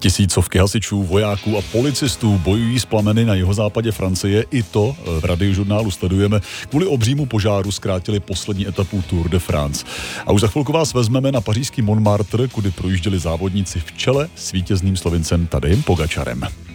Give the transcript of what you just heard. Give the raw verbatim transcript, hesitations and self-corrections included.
Tisícovky hasičů, vojáků a policistů bojují s plameny na jihozápadě Francie. I to v Radiožurnálu sledujeme. Kvůli obřímu požáru zkrátili poslední etapu Tour de France. A už za chvilku vás vezmeme na pařížský Montmartre, kudy projížděli závodníci v čele s vítězným Slovincem Tadejem Pogačarem.